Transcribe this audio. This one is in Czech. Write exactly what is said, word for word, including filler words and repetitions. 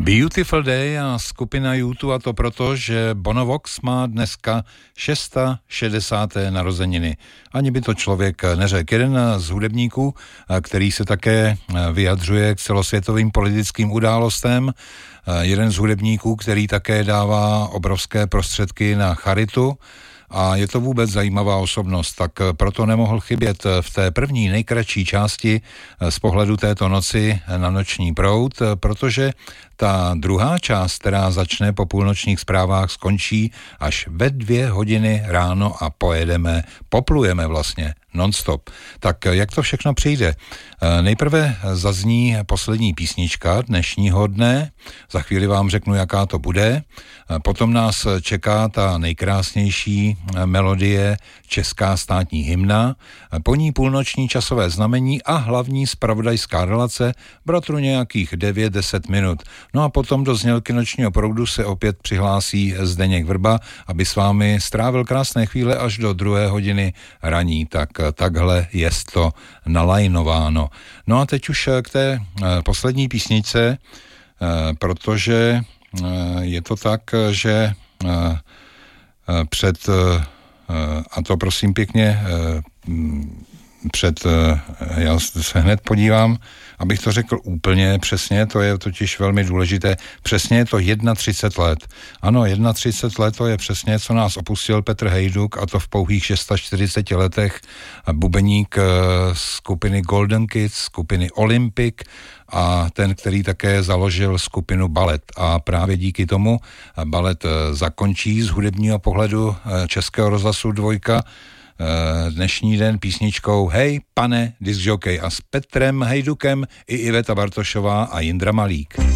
Beautiful Day a skupina U dva, a to proto, že Bono Vox má dneska šedesáté šesté narozeniny. Ani by to člověk neřekl. Jeden z hudebníků, který se také vyjadřuje k celosvětovým politickým událostem, jeden z hudebníků, který také dává obrovské prostředky na charitu, a je to vůbec zajímavá osobnost, tak proto nemohl chybět v té první nejkratší části z pohledu této noci na Noční proud, protože ta druhá část, která začne po půlnočních zprávách, skončí až ve dvě hodiny ráno a pojedeme, poplujeme vlastně non-stop. Tak jak to všechno přijde? Nejprve zazní poslední písnička dnešního dne, za chvíli vám řeknu, jaká to bude, potom nás čeká ta nejkrásnější melodie, česká státní hymna, po ní půlnoční časové znamení a hlavní zpravodajská relace, bratru nějakých devět deset minut. No a potom do znělky Nočního proudu se opět přihlásí Zdeněk Vrba, aby s vámi strávil krásné chvíle až do druhé hodiny raní. Tak takhle je to nalajnováno. No a teď už k té poslední písničce, protože je to tak, že před, a to prosím pěkně, před, já se hned podívám, abych to řekl úplně přesně, to je totiž velmi důležité, přesně je to třicet jedna let. Ano, třicet jedna let, to je přesně, co nás opustil Petr Hejduk, a to v pouhých čtyřiceti šesti letech, bubeník skupiny Golden Kids, skupiny Olympic a ten, který také založil skupinu Balet. A právě díky tomu Balet zakončí z hudebního pohledu Českého rozhlasu Dvojka dnešní den písničkou Hej, pane discjockey, a s Petrem Hejdukem i Iveta Bartošová a Jindra Malík.